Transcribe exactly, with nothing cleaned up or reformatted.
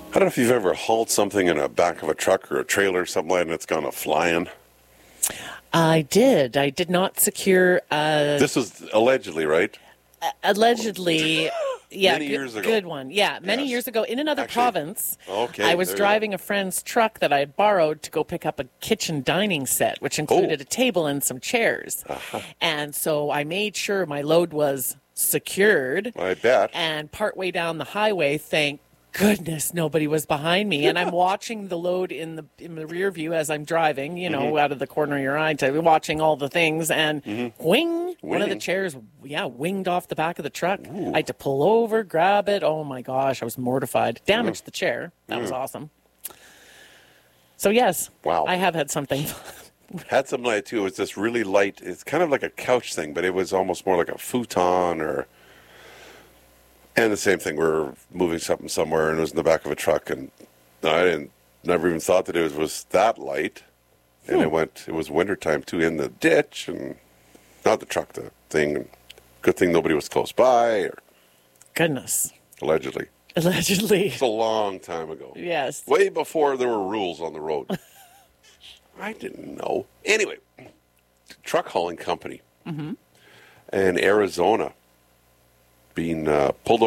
I don't know if you've ever hauled something in the back of a truck or a trailer or something like that and it's gone flying. I did. I did not secure. Uh, This was allegedly, right? allegedly, yeah, Many good, years ago. good one. Yeah, many Yes. years ago in another Actually, province. okay, I was there you go. driving a friend's truck that I had borrowed to go pick up a kitchen dining set, which included Oh. a table and some chairs. Uh-huh. And so I made sure my load was secured. I bet. And partway down the highway, thank goodness nobody was behind me, and I'm watching the load in the in the rear view as I'm driving, you know, Mm-hmm. out of the corner of your eye, to watching all the things, and wing, one of the Wing. chairs, yeah, winged off the back of the truck. I had to pull over, grab it. Oh my gosh, I was mortified. Damaged the chair. That was awesome. So yes, Wow. I have had something. Had something like it too. It was this really light. It's kind of like a couch thing, but it was almost more like a futon or. And the same thing. We were moving something somewhere, and it was in the back of a truck, and I didn't never even thought that it was, was that light. And it went. It was wintertime too, in the ditch, and not the truck, the thing. And good thing nobody was close by, or Goodness, allegedly. allegedly, It's a long time ago. yes. Way before there were rules on the road. I didn't know. Anyway, truck hauling company in Arizona being uh, pulled over.